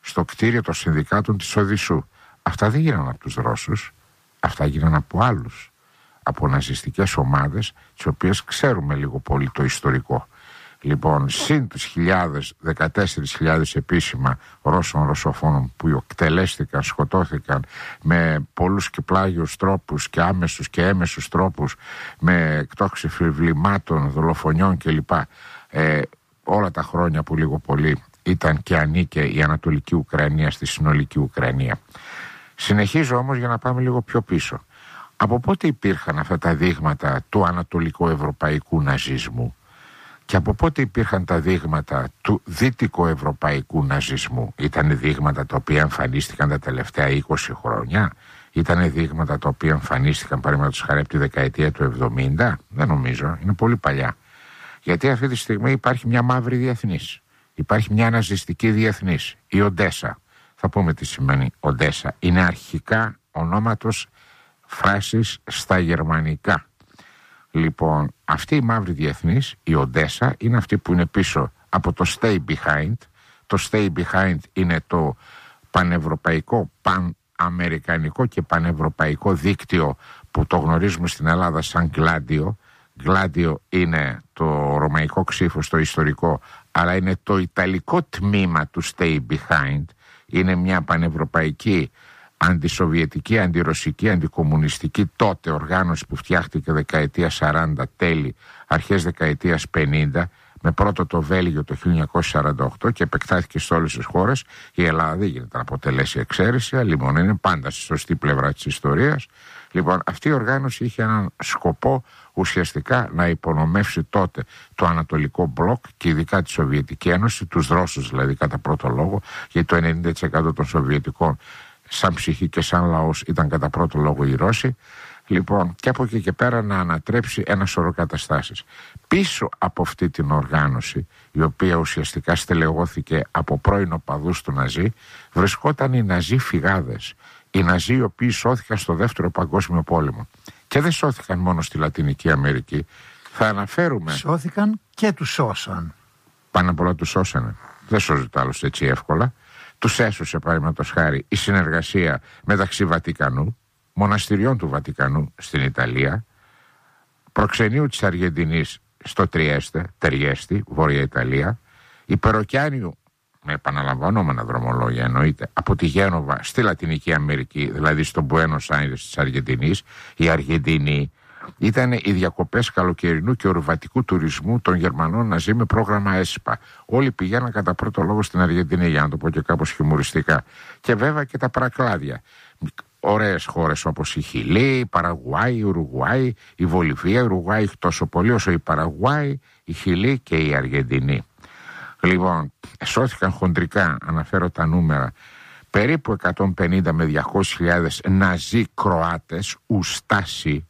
στο κτίριο των συνδικάτων της Οδυσσού. Αυτά δεν γίνανε από τους Ρώσους, αυτά γίνανε από άλλους, από ναζιστικές ομάδες, τις οποίες ξέρουμε λίγο πολύ το ιστορικό. Λοιπόν, συν τους 14.000 επίσημα Ρώσων ρωσοφόνων που εκτελέστηκαν, σκοτώθηκαν με πολλούς και πλάγιους τρόπους και άμεσους και έμεσους τρόπους, με εκτόξευση φιβλημάτων, δολοφονιών κλπ. Όλα τα χρόνια που λίγο πολύ ήταν και ανήκε η Ανατολική Ουκρανία στη συνολική Ουκρανία. Συνεχίζω όμως για να πάμε λίγο πιο πίσω. Από πότε υπήρχαν αυτά τα δείγματα του ανατολικοευρωπαϊκού ναζισμού και από πότε υπήρχαν τα δείγματα του δυτικοευρωπαϊκού ναζισμού? Ήταν δείγματα τα οποία εμφανίστηκαν τα τελευταία 20 χρόνια? Ήταν δείγματα τα οποία εμφανίστηκαν παραδείγματος χάρη από τη δεκαετία του 70? Δεν νομίζω, είναι πολύ παλιά. Γιατί αυτή τη στιγμή υπάρχει μια μαύρη διεθνής, υπάρχει μια ναζιστική διεθνής, η Οντέσα. Θα πούμε τι σημαίνει Οντέσα. Είναι αρχικά ονόματος φράσης στα γερμανικά. Λοιπόν, αυτή η μαύρη διεθνής, η Οντέσα, είναι αυτή που είναι πίσω από το Stay Behind. Το Stay Behind είναι το πανευρωπαϊκό, παναμερικανικό και πανευρωπαϊκό δίκτυο που το γνωρίζουμε στην Ελλάδα σαν Γκλάντιο. Γκλάντιο είναι το ρωμαϊκό ξύφος, το ιστορικό, αλλά είναι το ιταλικό τμήμα του Stay Behind. Είναι μια πανευρωπαϊκή, αντισοβιετική, αντιρωσική, αντικομμουνιστική τότε οργάνωση που φτιάχτηκε δεκαετία 40 τέλη, αρχές δεκαετίας 50, με πρώτο το Βέλγιο το 1948 και επεκτάθηκε σε όλες τις χώρες. Η Ελλάδα δεν γίνεται να αποτελέσει εξαίρεση, αλλά είναι πάντα στη σωστή πλευρά της ιστορίας. Λοιπόν, αυτή η οργάνωση είχε έναν σκοπό ουσιαστικά να υπονομεύσει τότε το Ανατολικό Μπλοκ και ειδικά τη Σοβιετική Ένωση, τους Ρώσους δηλαδή κατά πρώτο λόγο, γιατί το 90% των Σοβιετικών σαν ψυχή και σαν λαός ήταν κατά πρώτο λόγο οι Ρώσοι. Λοιπόν, και από εκεί και πέρα να ανατρέψει ένα σωρό καταστάσεις. Πίσω από αυτή την οργάνωση, η οποία ουσιαστικά στελεγώθηκε από πρώην οπαδούς του Ναζί, βρισκόταν οι Ναζί φυγάδες. Οι Ναζί οι οποίοι σώθηκαν στο Δεύτερο Παγκόσμιο Πόλεμο. Και δεν σώθηκαν μόνο στη Λατινική Αμερική. Θα αναφέρουμε. Σώθηκαν και τους σώσαν. Πάνω απ' όλα τους σώσανε. Δεν σώζεται άλλος έτσι εύκολα. Τους έσωσε παραδείγματος χάρη η συνεργασία μεταξύ Βατικανού, μοναστηριών του Βατικανού στην Ιταλία, προξενείου της Αργεντινής στο Τεριέστη, Βόρεια Ιταλία, υπεροκιάνιου, με επαναλαμβανόμενα δρομολόγια εννοείται, από τη Γένοβα στη Λατινική Αμερική, δηλαδή στον Μπουένος Άιρες της Αργεντινής. Η Αργεντινή ήταν οι διακοπές καλοκαιρινού και ορειβατικού τουρισμού των Γερμανών Ναζί με πρόγραμμα ΕΣΠΑ. Όλοι πηγαίναν κατά πρώτο λόγο στην Αργεντινή, για να το πω και κάπως χιουμοριστικά. Και βέβαια και τα παρακλάδια. Ωραίες χώρες όπως η Χιλή, η Παραγουάη, η Ουρουγουάη, η Βολιβία. Η Ουρουγουάη τόσο πολύ όσο η Παραγουάη, η Χιλή και η Αργεντινή. Λοιπόν, σώθηκαν χοντρικά, αναφέρω τα νούμερα, περίπου 150 με 200.000 Ναζί Κροάτες, Ουστάσι,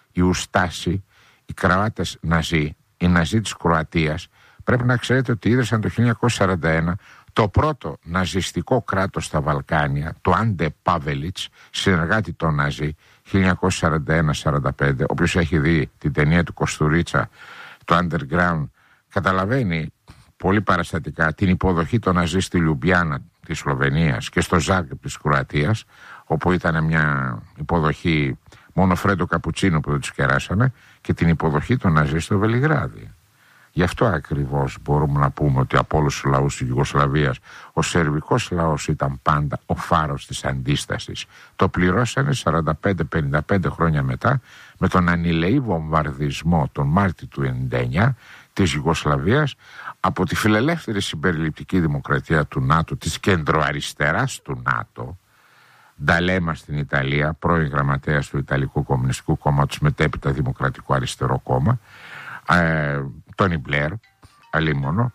οι Κροάτες Ναζί, οι Ναζί της Κροατίας. Πρέπει να ξέρετε ότι ίδρυσαν το 1941 το πρώτο ναζιστικό κράτος στα Βαλκάνια, το Άντε Πάβελιτς, συνεργάτη των Ναζί, 1941-45. Όποιος έχει δει την ταινία του Κοστουρίτσα, το Underground, καταλαβαίνει πολύ παραστατικά την υποδοχή των Ναζί στη Λιουμπιάννα της Σλοβενίας και στο Ζάγκρεπ της Κροατίας, όπου ήταν μια υποδοχή μόνο Φρέντο Καπουτσίνο που δεν τους κεράσανε, και την υποδοχή των Ναζί στο Βελιγράδι. Γι' αυτό ακριβώς μπορούμε να πούμε ότι από όλους τους λαούς της Ιουγκοσλαβίας ο σερβικός λαός ήταν πάντα ο φάρος της αντίστασης. Το πληρώσανε 45-55 χρόνια μετά με τον ανηλεή βομβαρδισμό τον Μάρτιο του 1999 της Ιουγκοσλαβίας από τη φιλελεύθερη συμπεριληπτική δημοκρατία του ΝΑΤΟ, της κεντροαριστεράς του ΝΑΤΟ, Νταλέμα στην Ιταλία, πρώην γραμματέας του Ιταλικού Κομμουνιστικού Κόμματος, μετέπειτα Δημοκρατικό Αριστερό Κόμμα, Τόνι Μπλερ, αλίμονο,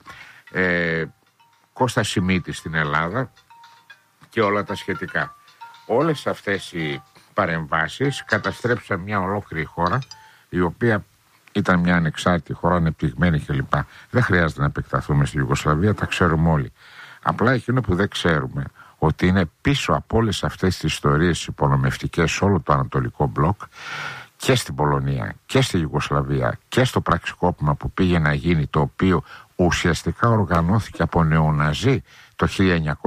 Κώστα Σιμίτη στην Ελλάδα και όλα τα σχετικά. Όλες αυτές οι παρεμβάσεις καταστρέψαν μια ολόκληρη χώρα, η οποία ήταν μια ανεξάρτητη χώρα, ανεπτυγμένη κλπ. Δεν χρειάζεται να επεκταθούμε στη Ιουγκοσλαβία, τα ξέρουμε όλοι. Απλά εκείνο που δεν ξέρουμε, ότι είναι πίσω από όλες αυτές τις ιστορίες υπονομευτικές σε όλο το Ανατολικό Μπλοκ, και στην Πολωνία και στη Ιουγκοσλαβία και στο πραξικόπημα που πήγε να γίνει, το οποίο ουσιαστικά οργανώθηκε από νεοναζί το 1900